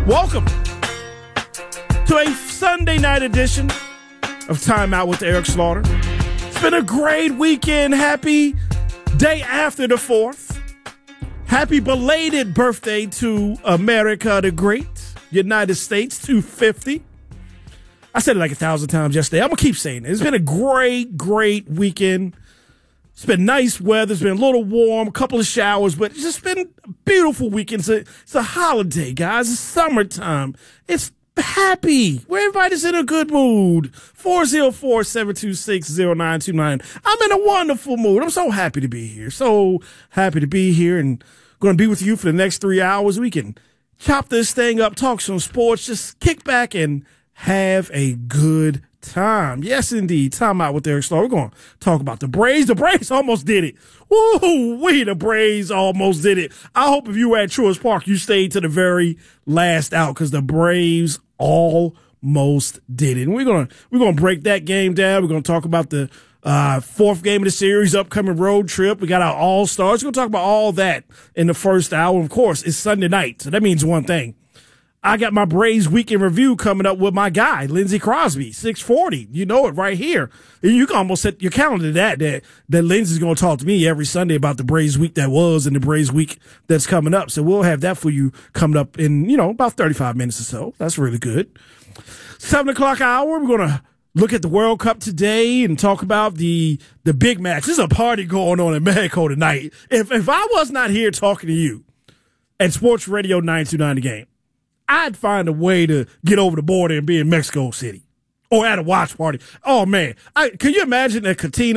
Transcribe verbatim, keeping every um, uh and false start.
Welcome to a Sunday night edition of Time Out with Eric Slaughter. It's been a great weekend. Happy day after the fourth. Happy belated birthday to America the Great, United States two fifty. I said it like a thousand times yesterday. I'm going to keep saying it. It's been a great, great weekend. It's been nice weather. It's been a little warm, a couple of showers, but it's just been a beautiful weekend. It's a, it's a holiday, guys. It's summertime. It's happy. Everybody's in a good mood. four oh four, seven two six, oh nine two nine. I'm in a wonderful mood. I'm so happy to be here. So happy to be here and going to be with you for the next three hours. We can chop this thing up, talk some sports, just kick back and have a good time. Yes, indeed. Time out with Eric Slaughter. We're going to talk about the Braves. The Braves almost did it. Woo, we the Braves almost did it. I hope if you were at Truist Park, you stayed to the very last out because the Braves almost did it. And we're going to we're going to break that game down. We're going to talk about the uh, fourth game of the series, upcoming road trip. We got our All-Stars. We're going to talk about all that in the first hour. Of course, it's Sunday night, so that means one thing. I got my Braves weekend review coming up with my guy, Lindsey Crosby, six forty. You know it right here. You can almost set your calendar to that, that, that Lindsey's going to talk to me every Sunday about the Braves week that was and the Braves week that's coming up. So we'll have that for you coming up in, you know, about thirty-five minutes or so. That's really good. Seven o'clock hour, we're going to look at the World Cup today and talk about the the big match. There's a party going on in Mexico tonight. If, if I was not here talking to you at Sports Radio nine two nine The Game, I'd find a way to get over the border and be in Mexico City or at a watch party. Oh, man. I, can you imagine that Katina